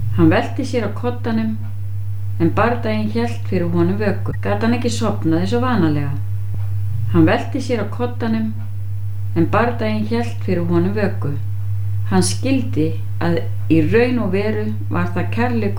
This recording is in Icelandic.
Hann velti sér á koddanum en bardaginn hélt fyrir honum vöku. Gat hann ekki sofnað eins og vanalega? Hann velti sér á koddanum en bardaginn hélt fyrir honum vöku. Hann skildi að í raun og veru var það kærleikur